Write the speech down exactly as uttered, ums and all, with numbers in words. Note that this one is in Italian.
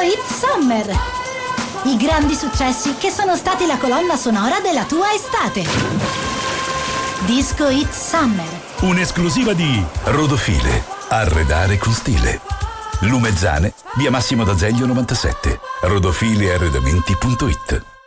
Hit Summer. I grandi successi che sono stati la colonna sonora della tua estate. Disco Hit Summer. Un'esclusiva di Rodofile. Arredare con stile. Lumezzane, via Massimo d'Azeglio novantasette. rodofile arredamenti punto it.